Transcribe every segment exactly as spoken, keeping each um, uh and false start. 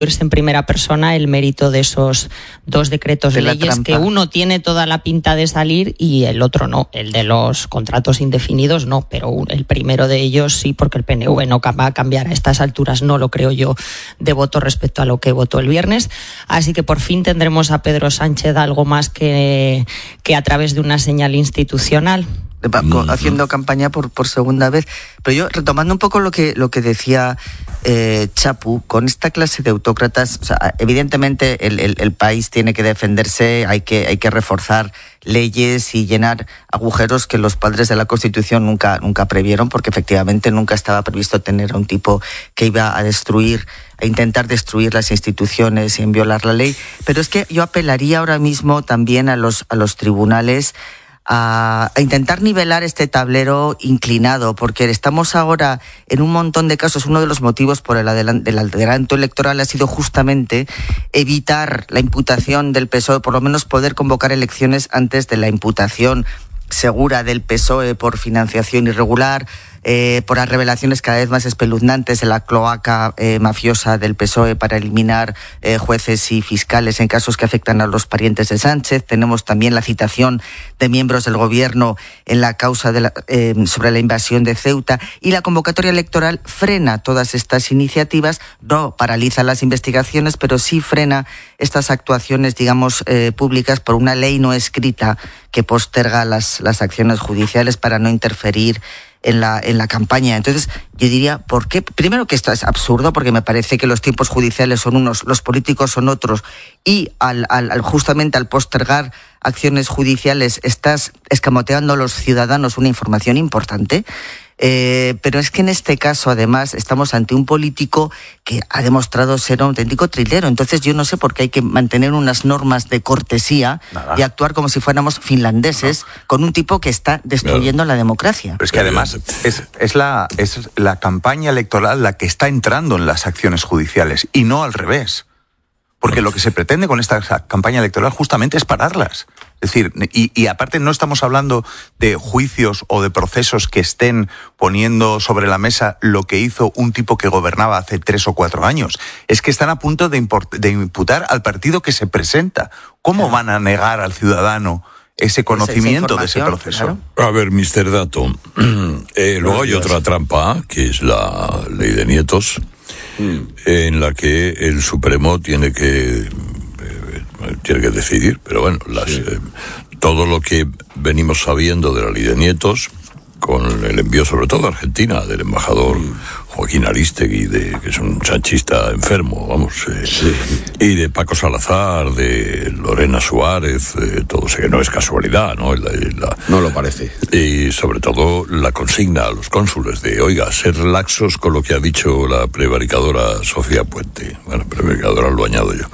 en primera persona el mérito de esos dos decretos de leyes, que uno tiene toda la pinta de salir y el otro no, el de los contratos indefinidos no, pero el primero de ellos sí, porque el P N V no va a cambiar a estas alturas, no lo creo yo, de voto respecto a lo que votó el viernes. Así que por fin tendremos a Pedro Sánchez algo más que, que a través de una señal institucional. Haciendo campaña por, por segunda vez. Pero yo, retomando un poco lo que, lo que decía eh, Chapu, con esta clase de autócratas, o sea, evidentemente el, el, el país tiene que defenderse, hay que, hay que reforzar leyes y llenar agujeros que los padres de la Constitución nunca, nunca previeron, porque efectivamente nunca estaba previsto tener a un tipo que iba a destruir, a intentar destruir las instituciones y en violar la ley. Pero es que yo apelaría ahora mismo también a los, a los tribunales A, a intentar nivelar este tablero inclinado, porque estamos ahora en un montón de casos. Uno de los motivos por el adelanto, del adelanto electoral ha sido justamente evitar la imputación del P S O E, por lo menos poder convocar elecciones antes de la imputación segura del P S O E por financiación irregular, eh, por las revelaciones cada vez más espeluznantes de la cloaca eh, mafiosa del P S O E para eliminar eh, jueces y fiscales en casos que afectan a los parientes de Sánchez. Tenemos también la citación de miembros del gobierno en la causa de la, eh, sobre la invasión de Ceuta, y la convocatoria electoral frena todas estas iniciativas, no paraliza las investigaciones, pero sí frena estas actuaciones, digamos, eh, públicas por una ley no escrita que posterga las, las acciones judiciales para no interferir en la, en la campaña. Entonces, yo diría, ¿por qué? Primero, que esto es absurdo, porque me parece que los tiempos judiciales son unos, los políticos son otros, y al, al, al justamente al postergar acciones judiciales estás escamoteando a los ciudadanos una información importante. Eh, pero es que en este caso, además, estamos ante un político que ha demostrado ser un auténtico trilero. Entonces yo no sé por qué hay que mantener unas normas de cortesía Nada. y actuar como si fuéramos finlandeses no. con un tipo que está destruyendo no. la democracia. Pero es que además es, es, la, es la campaña electoral la que está entrando en las acciones judiciales y no al revés. Porque lo que se pretende con esta campaña electoral justamente es pararlas. Es decir, y, y aparte no estamos hablando de juicios o de procesos que estén poniendo sobre la mesa lo que hizo un tipo que gobernaba hace tres o cuatro años. Es que están a punto de, import, de imputar al partido que se presenta. ¿Cómo van a negar al ciudadano ese conocimiento de ese proceso? Claro. A ver, mister Dato, eh, luego hay otra trampa, que es la ley de nietos, mm. en la que el Supremo tiene que... tiene que decidir, pero bueno, las, sí. eh, todo lo que venimos sabiendo de la ley de nietos, con el envío sobre todo a Argentina del embajador mm. Joaquín Aristegui, de, que es un sanchista enfermo, vamos, eh, sí. y de Paco Salazar, de Lorena Suárez, eh, todo sé que no es casualidad, ¿no? La, la, no lo parece. Y sobre todo la consigna a los cónsules de, oiga, ser laxos con lo que ha dicho la prevaricadora Sofía Puente. Bueno, prevaricadora lo añado yo.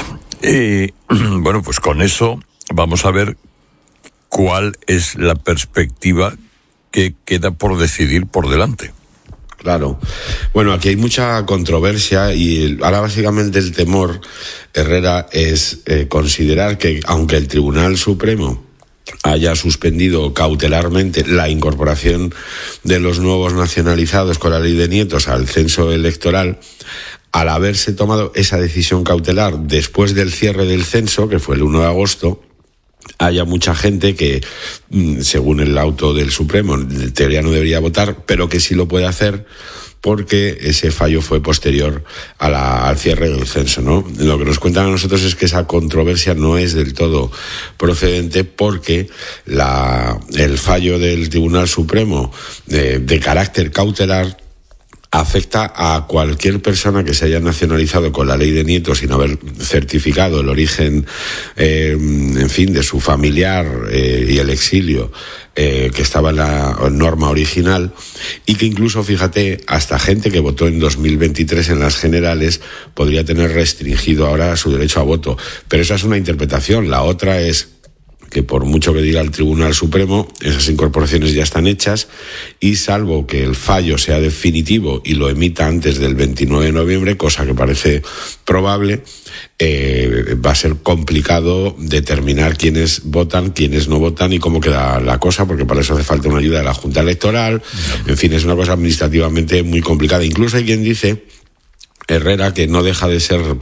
Y bueno, pues con eso vamos a ver cuál es la perspectiva que queda por decidir por delante. Claro. Bueno, aquí hay mucha controversia y ahora básicamente el temor, Herrera, es eh, considerar que aunque el Tribunal Supremo haya suspendido cautelarmente la incorporación de los nuevos nacionalizados con la ley de nietos al censo electoral, al haberse tomado esa decisión cautelar después del cierre del censo, que fue el uno de agosto, haya mucha gente que, según el auto del Supremo, en teoría no debería votar, pero que sí lo puede hacer porque ese fallo fue posterior a la, al cierre del censo, ¿no? Lo que nos cuentan a nosotros es que esa controversia no es del todo procedente porque la, el fallo del Tribunal Supremo de, de carácter cautelar afecta a cualquier persona que se haya nacionalizado con la ley de nietos sin haber certificado el origen, eh, en fin, de su familiar eh, y el exilio eh, que estaba en la norma original, y que incluso, fíjate, hasta gente que votó en dos mil veintitrés en las generales podría tener restringido ahora su derecho a voto. Pero esa es una interpretación. La otra es que por mucho que diga el Tribunal Supremo, esas incorporaciones ya están hechas y salvo que el fallo sea definitivo y lo emita antes del veintinueve de noviembre, cosa que parece probable, eh, va a ser complicado determinar quiénes votan, quiénes no votan y cómo queda la cosa, porque para eso hace falta una ayuda de la Junta Electoral. En fin, es una cosa administrativamente muy complicada. Incluso hay quien dice Herrera, que no deja de ser